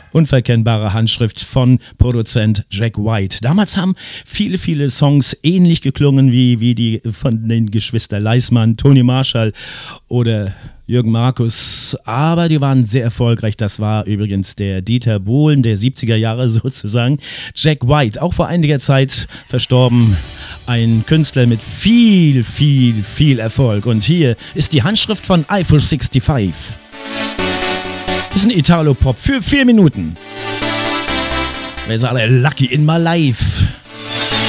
Unverkennbare Handschrift von Produzent Jack White. Damals haben viele Songs ähnlich geklungen wie die von den Geschwistern Leismann, Toni Marshall oder Jürgen Markus, aber die waren sehr erfolgreich. Das war übrigens der Dieter Bohlen der 70er Jahre sozusagen. Jack White, auch vor einiger Zeit verstorben, ein Künstler mit viel Erfolg. Und hier ist die Handschrift von Eiffel 65. Das ist ein Italo-Pop für 4 Minuten. Wir sind alle lucky in my life.